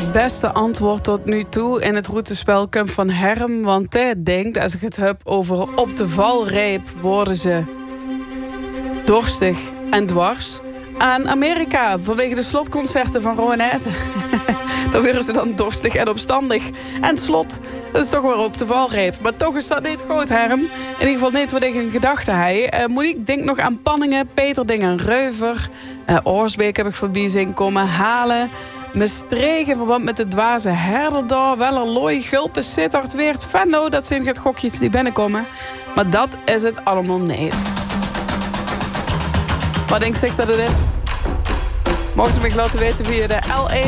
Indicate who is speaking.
Speaker 1: Het beste antwoord tot nu toe in het routespel komt van Herm. Want hij denkt, als ik het heb over op de valreep, worden ze dorstig en dwars. Aan Amerika, vanwege de slotconcerten van Rowanese. Dan worden ze dan dorstig en opstandig. En slot, dat is toch weer op de valreep. Maar toch is dat niet goed, Herm. In ieder geval niet wat ik in gedachten heb. Monique denkt nog aan Panningen. Peter denkt aan Reuver. Oorsbeek heb ik voorbij zien komen. Halen. Maastricht in verband met de dwaze Herderdoor. Wellerlooi, Gulpen, Sittard, Weert, Venlo. Dat zijn het gokjes die binnenkomen. Maar dat is het allemaal niet. Wat denk je dat het is? Mogen ze me laten weten via de L1